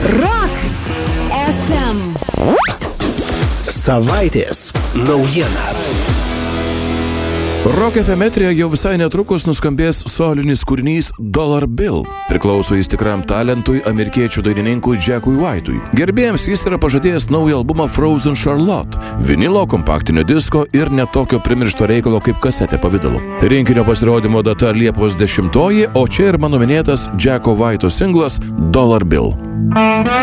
Rock FM. Savaitės naujiena. Rock FM eteryje jau visai netrukus nuskambės solinis kūrinys Dollar Bill. Priklauso jis tikram talentui, amerikiečių dainininkui Jackui White'ui. Gerbėjams jis yra pažadėjęs naują albumą Frozen Charlotte, vinilo, kompaktinio disko ir netokio primiršto reikalo kaip kasetė pavidalu. Rinkinio pasirodymo data Liepos 10, o čia ir mano minėtas Jacko White'o singlas Dollar Bill.